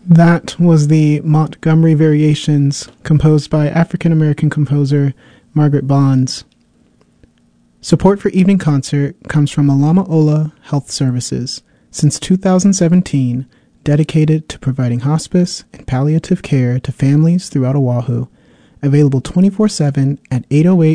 That was the Montgomery Variations, composed by African-American composer Margaret Bonds. Support for Evening Concert comes from Alama Ola Health Services, since 2017, dedicated to providing hospice and palliative care to families throughout Oahu. Available 24/7 at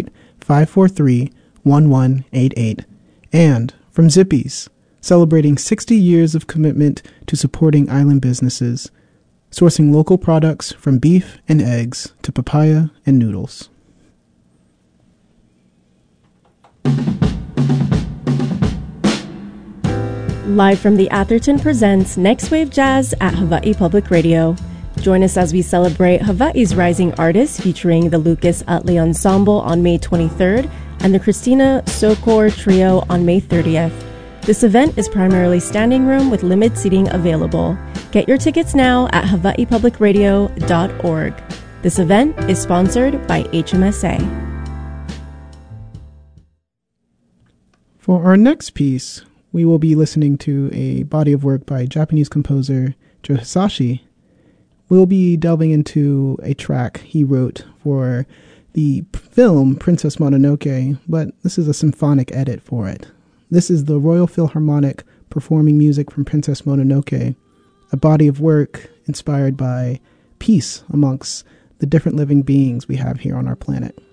808-543-1188. And from Zippy's, celebrating 60 years of commitment to supporting island businesses, sourcing local products from beef and eggs to papaya and noodles. Live from the Atherton presents Next Wave Jazz at Hawaii Public Radio. Join us as we celebrate Hawaii's rising artists, featuring the Lucas Utley Ensemble on May 23rd and the Christina Sokor Trio on May 30th. This event is primarily standing room with limited seating available. Get your tickets now at hawaiipublicradio.org. This event is sponsored by HMSA. For our next piece, we will be listening to a body of work by Japanese composer Joe Hisaishi. We'll be delving into a track he wrote for the film Princess Mononoke, but this is a symphonic edit for it. This is the Royal Philharmonic performing music from Princess Mononoke, a body of work inspired by peace amongst the different living beings we have here on our planet.